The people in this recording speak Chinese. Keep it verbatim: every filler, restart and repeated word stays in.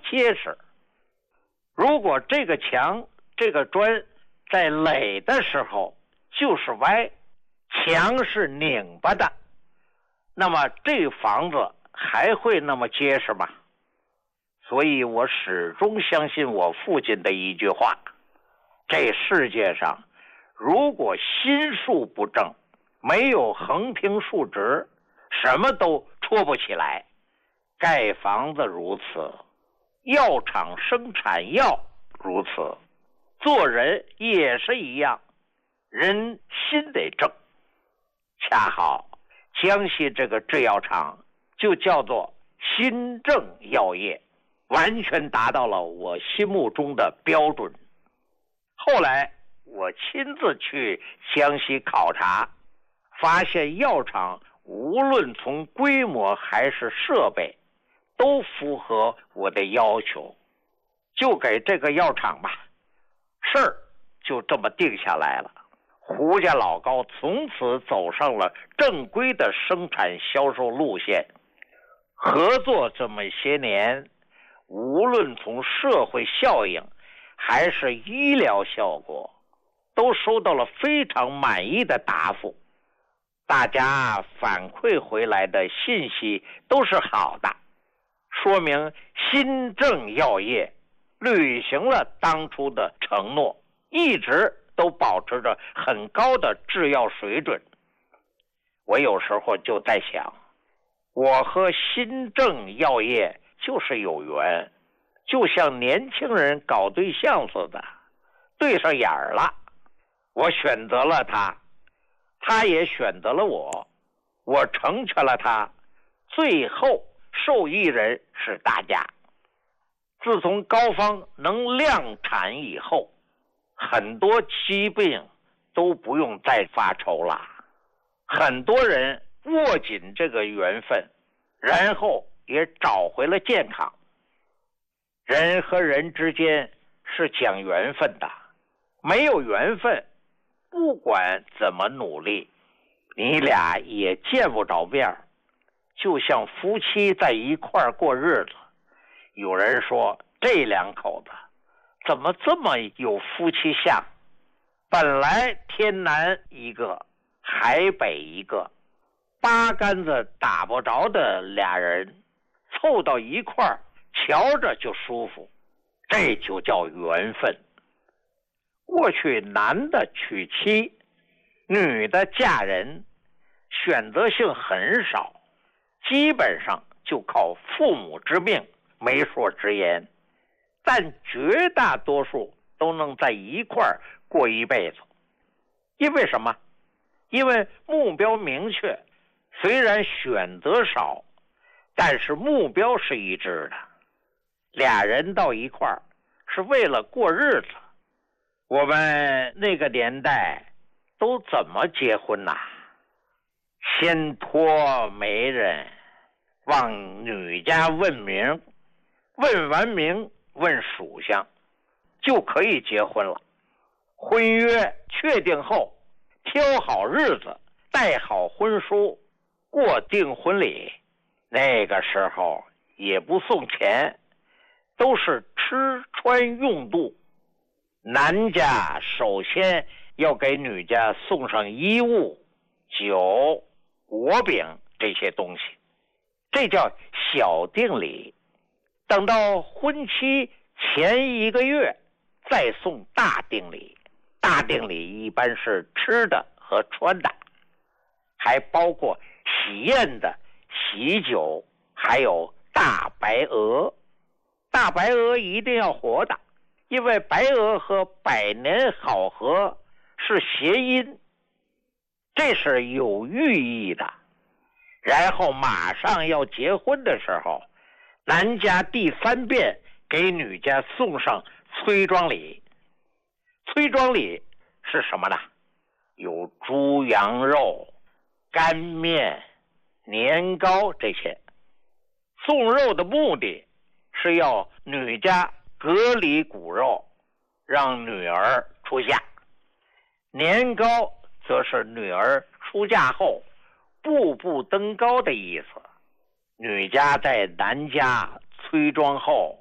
结实。如果这个墙这个砖在垒的时候就是歪，墙是拧巴的，那么这房子还会那么结实吗？所以我始终相信我父亲的一句话，这世界上如果心术不正，没有横平竖直，什么都戳不起来。盖房子如此，药厂生产药如此，做人也是一样，人心得正。恰好江西这个制药厂就叫做新正药业，完全达到了我心目中的标准。后来我亲自去江西考察，发现药厂无论从规模还是设备都符合我的要求，就给这个药厂吧，事儿就这么定下来了。胡家老高从此走上了正规的生产销售路线。合作这么些年，无论从社会效应还是医疗效果，都收到了非常满意的答复。大家反馈回来的信息都是好的，说明新正药业履行了当初的承诺，一直都保持着很高的制药水准。我有时候就在想，我和新正药业就是有缘，就像年轻人搞对象似的，对上眼儿了。我选择了他，他也选择了我，我成全了他，最后受益人是大家。自从高方能量产以后，很多疾病都不用再发愁了。很多人握紧这个缘分，然后也找回了健康。人和人之间是讲缘分的，没有缘分，不管怎么努力，你俩也见不着面。就像夫妻在一块儿过日子，有人说这两口子怎么这么有夫妻相？本来天南一个，海北一个，八竿子打不着的俩人，凑到一块儿，瞧着就舒服，这就叫缘分。过去男的娶妻，女的嫁人，选择性很少，基本上就靠父母之命，媒妁之言，但绝大多数都能在一块儿过一辈子。因为什么？因为目标明确，虽然选择少，但是目标是一致的。俩人到一块儿是为了过日子。我们那个年代都怎么结婚呐？先托媒人往女家问名，问完名问属相，就可以结婚了。婚约确定后，挑好日子，带好婚书，过订婚礼。那个时候也不送钱，都是吃穿用度。男家首先要给女家送上衣物、酒、果饼这些东西，这叫小定礼。等到婚期前一个月再送大定礼。大定礼一般是吃的和穿的，还包括喜宴的喜酒，还有大白鹅。大白鹅一定要活的，因为白鹅和百年好合是谐音，这是有寓意的。然后马上要结婚的时候，男家第三遍给女家送上催妆礼。催妆礼是什么呢？有猪羊肉、干面、年糕这些。送肉的目的是要女家隔离骨肉，让女儿出嫁。年糕则是女儿出嫁后步步登高的意思。女家在男家催妆后，